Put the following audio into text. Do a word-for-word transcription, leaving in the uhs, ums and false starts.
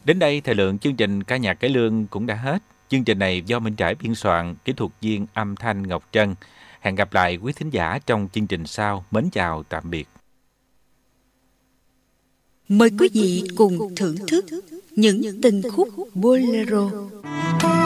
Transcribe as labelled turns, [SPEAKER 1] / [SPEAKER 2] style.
[SPEAKER 1] Đến đây, thời lượng chương trình Ca nhạc cải lương cũng đã hết. Chương trình này do Minh Trải biên soạn, kỹ thuật viên âm thanh Ngọc Trân. Hẹn gặp lại quý thính giả trong chương trình sau. Mến chào, tạm biệt.
[SPEAKER 2] Mời quý vị cùng thưởng thức những tình khúc bolero.